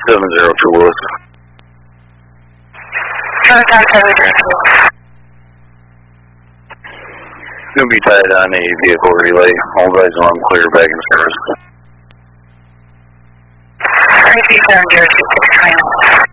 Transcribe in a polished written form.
702 Willis. Contact 702. Going to be tied on a vehicle relay. All guys on clear back in service. 33706 final.